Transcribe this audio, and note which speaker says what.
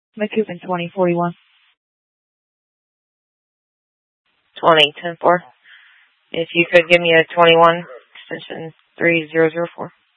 Speaker 1: McCoupin 2041.
Speaker 2: 2010-4. If you could give me a 21, extension 3004.